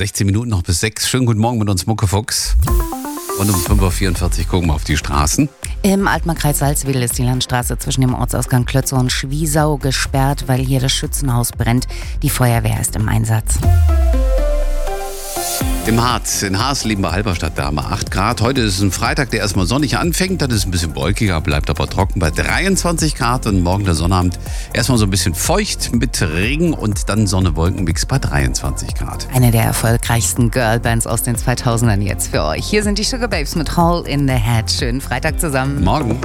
16 Minuten noch bis 6. Schönen guten Morgen mit uns, Muckefuchs. Und um 5.44 Uhr gucken wir auf die Straßen. Im Altmarkkreis Salzwedel ist die Landstraße zwischen dem Ortsausgang Klötze und Schwiesau gesperrt, weil hier das Schützenhaus brennt. Die Feuerwehr ist im Einsatz. Im Harz, in Hasleben bei Halberstadt, da haben wir 8 Grad. Heute ist ein Freitag, der erstmal sonnig anfängt. Dann ist es ein bisschen wolkiger, bleibt aber trocken bei 23 Grad. Und morgen der Sonnabend erstmal so ein bisschen feucht mit Regen und dann Sonne-Wolken-Mix bei 23 Grad. Eine der erfolgreichsten Girlbands aus den 2000ern jetzt für euch. Hier sind die Sugababes mit Hole in the Head. Schönen Freitag zusammen. Morgen.